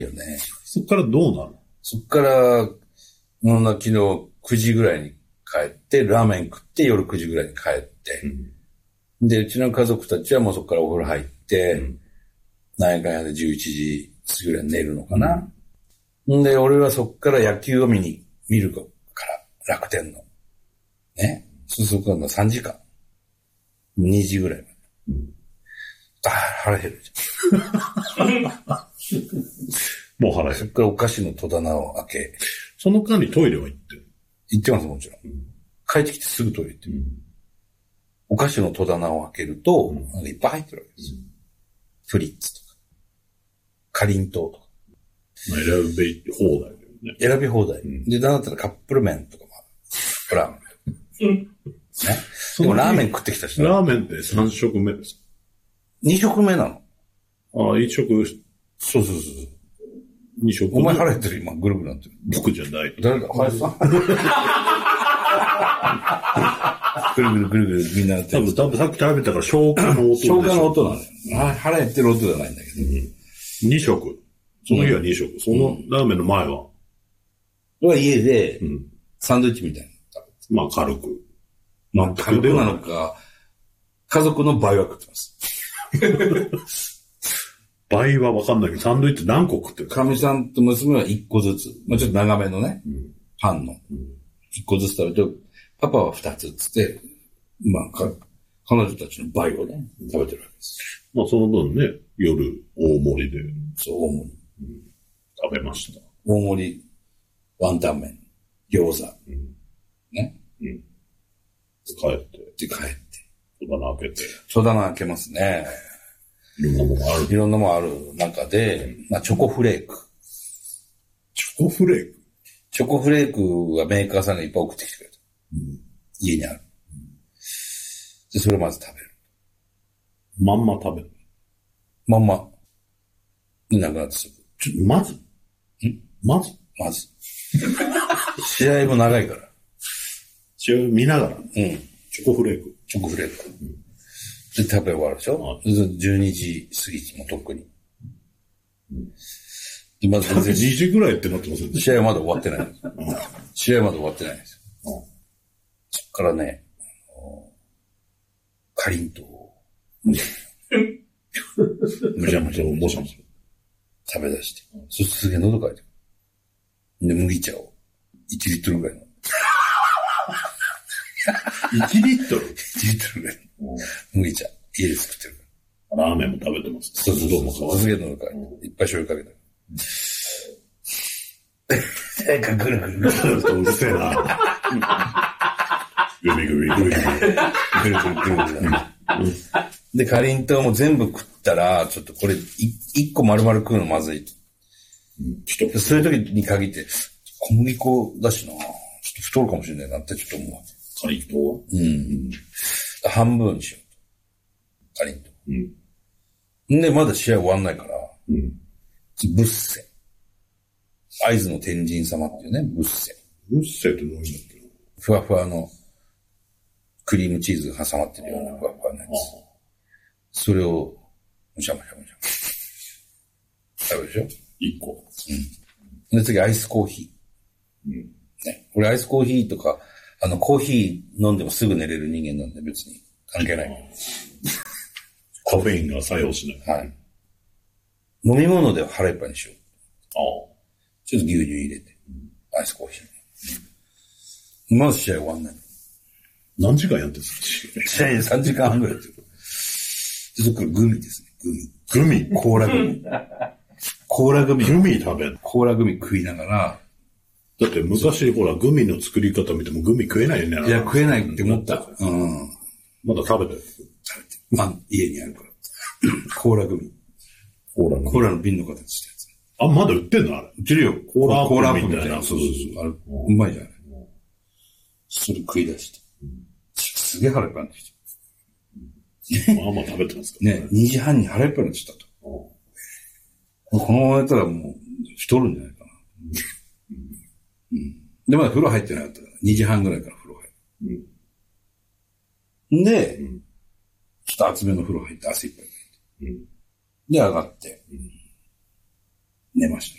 よね。 そっからどうなる？ そっから、昨日9時ぐらいに帰って、ラーメン食って夜9時ぐらいに帰って、で、うちの家族たちはもうそこからお風呂入って、なんやかんやで11時過ぎぐらいに寝るのかな。で、俺はそっから野球を見るから、楽天の。ね。そうすると3時間。2時ぐらいまで。腹減るじゃん。 もう腹減る。 そっからお菓子の戸棚を開け。 その間にトイレは行ってる？ 行ってます、もちろん。帰ってきてすぐトイレ行ってる。お菓子の戸棚を開けると、なんかいっぱい入ってるわけですよ。フリッツとか、かりんとうとか。 選び放題だよね。 選び放題。で、なんだったらカップル麺とかもある。ラーメン。ね。でもラーメン食ってきたし、 ラーメンって3食目ですか ？2食目なの。 ああ、1食。 そう。 2食。 お前腹減ってる今、ぐるぐるなってる。 僕じゃない。 誰だ林さんぐるぐるみんなやってる。 多分さっき食べたから消化の音でしょ。 消化の音なのよ。腹減ってる音じゃないんだけど。 2食。その日は2食。そのラーメンの前は家で、サンドイッチみたいなの食べて。 まあ軽く。 軽くなのか、家族の倍は食ってます。 倍は分かんないけど、サンドイッチ何個食ってる？ かみさんと娘は1個ずつ。まあちょっと長めのね、パンの。1個ずつ食べて、パパは2つつって、まあ彼女たちの倍をね、食べてるわけです。 まあその分ね、夜大盛りで。 そう、大盛り。 食べました。 大盛り、ワンタン麺、餃子。ね。 帰って。 帰って。 戸棚開けて。 戸棚開けますね。 いろんなものある。 いろんなものある中で、まあチョコフレーク。 チョコフレーク？ チョコフレークはメーカーさんがいっぱい送ってきてくれた。家にある。で、それをまず食べる。 まんま食べる。 まんま。いなくなってすぐ。 まず試合も長いから。 試合見ながら。チョコフレーク。 で、食べ終わるでしょ。12時過ぎもとっくに。で、まず全然。 2時ぐらいってなってますよね。 試合はまだ終わってない。試合まだ終わってないんですよ。そっからね、かりんとうを、むしゃむしゃ食べ出して。そしてすげえ喉かいてる。で、麦茶を1リットルぐらいの。 1リットル ?1 リットルぐらいの麦茶。家で作ってるから。ラーメンも食べてます。 そう。すげえ喉かいて。いっぱい醤油かけてる。なんかぐるぐるうるせえな。グミ。ぐるぐる。 で、かりんとうも全部食ったら、ちょっとこれ、1個丸々食うのまずい。そういう時に限って、小麦粉だしな、ちょっと太るかもしれないなってちょっと思う。 かりんとう？ 半分にしよう。かりんとう。で、まだ試合終わんないから、ブッセ。会津の天神様っていうね、ブッセ。 ブッセって何だっけ？ ふわふわのクリームチーズが挟まってるようなふわふわのやつ。それを、むしゃ。食べるでしょ？ 1 個。 で、次、アイスコーヒー。ね。俺、アイスコーヒーとか、コーヒー飲んでもすぐ寝れる人間なんで別に関係ない。 カフェインが作用しない。 はい。飲み物では腹いっぱいにしよう。ちょっと牛乳入れて。アイスコーヒー。まず試合終わんない。 何時間やってるんですか？ 試合で3時間半ぐらいやってる。で、そっからグミですね。 グミコーラグミ。コーラグミ食べる。 コーラグミ食いながら。 だって昔ほらグミの作り方見てもグミ食えないよね。 いや、食えないって思った。 まだ食べてる。 まあ、家にあるから。コーラグミ。コーラの瓶の形したやつ。 あ、まだ売ってんのあれ。 売ってるよ。 コーラアップみたいな。そう。あれ、うまいじゃない。それ食い出して。すげえ腹いっぱいになってきて。 まあ食べてますかね、2時半に腹いっぱいになっちゃったと。このままやったらもう太るんじゃないかな。で、まだ風呂入ってなかったから、2時半ぐらいから風呂入る。で、ちょっと厚めの風呂入って汗いっぱいかいて。で、上がって。 寝ました。